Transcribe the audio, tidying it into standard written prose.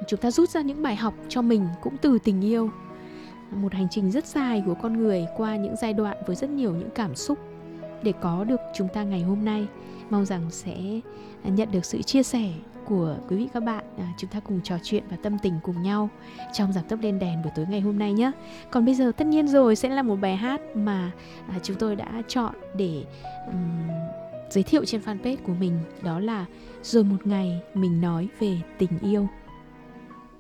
chúng ta rút ra những bài học cho mình cũng từ tình yêu. Một hành trình rất dài của con người qua những giai đoạn với rất nhiều những cảm xúc để có được chúng ta ngày hôm nay. Mong rằng sẽ nhận được sự chia sẻ của quý vị các bạn. Chúng ta cùng trò chuyện và tâm tình cùng nhau trong Giảm Tốc Lên Đèn buổi tối ngày hôm nay nhé. Còn bây giờ tất nhiên rồi sẽ là một bài hát mà chúng tôi đã chọn để giới thiệu trên fanpage của mình. Đó là Rồi Một Ngày Mình Nói Về Tình Yêu.